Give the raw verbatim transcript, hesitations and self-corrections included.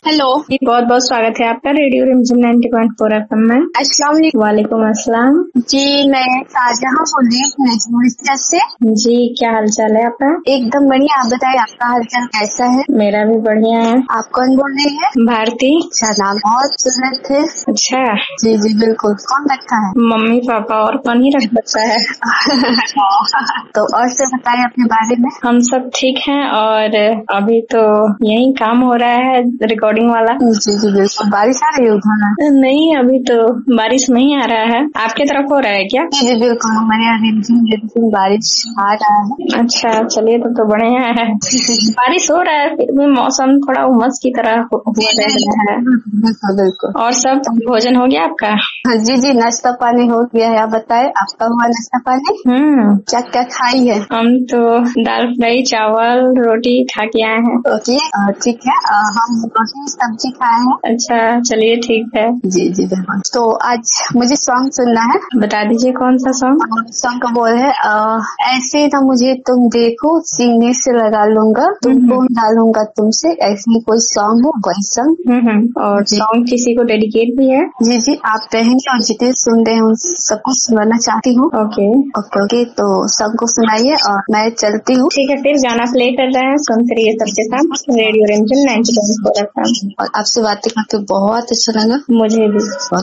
Hello जी, बहुत बहुत स्वागत है आपका रेडियो रिमझिम नाइंटी पॉइंट फोर एफएम में। अस्सलाम वालेकुम। वालेकुम अस्सलाम। जी मैं शाहजहां बोल रही हूँ नजमुल से। जी क्या हाल चाल है आपका? एकदम बढ़िया। आप बताइए आपका हाल चाल कैसा है? मेरा भी बढ़िया है। आप कौन बोल रही है? भारती। अच्छा नाम बहुत सुंदर थे। अच्छा जी जी बिल्कुल। कौन रखा है? मम्मी पापा, और कौन ही रख सकता है। तो और से बताइए अपने बारे में। हम सब ठीक हैं और अभी तो यही काम हो रहा है रिकॉर्डिंग वाला। जी जी बिल्कुल। बारिश आ रही है उधर? नहीं अभी तो बारिश नहीं आ रहा है। आपके तरफ हो रहा है क्या? जी जी बिल्कुल। हमारे यहाँ रिमझिम रिमझिम बारिश आ रहा है। अच्छा चलिए तो तो बढ़िया है। बारिश हो रहा है फिर भी मौसम थोड़ा उमस की तरह हो- हुआ रह रहा है। बिल्कुल बिल्कुल। और सब भोजन हो गया आपका? जी जी नाश्ता पानी हो गया है। आप बताए आपका हुआ नाश्ता पानी? हम्म क्या क्या खाई है? हम तो दाल फ्राई चावल रोटी खा के आए हैं। ओके अ, ठीक है। अ, हम रोटी सब्जी खाए हैं। अच्छा चलिए ठीक है। जी जी बिल्कुल। तो आज मुझे सॉन्ग सुनना है। बता दीजिए कौन सा सॉन्ग? सॉन्ग का बोल है अ, ऐसे ना मुझे तुम देखो सीने से लगा लूंगा तुमको डालूंगा तुमसे। ऐसे ही कोई सॉन्ग है कोई सॉन्ग। हम्म हम्म और जी। सॉन्ग किसी को डेडिकेट भी है? जी जी आप रहेंगे और जितने सुन रहे हैं उन सबको सुनाना चाहती हूँ। Okay okay okay. तो सबको सुनाइए और मैं चलती हूँ। ठीक है फिर गाना प्ले कर रहे हैं, सुनते रहिए सबके साथ रेडियो रिमझिम नाइंटी पॉइंट फोर एफएम। और आपसे बातें करके बहुत अच्छा लगा मुझे भी। और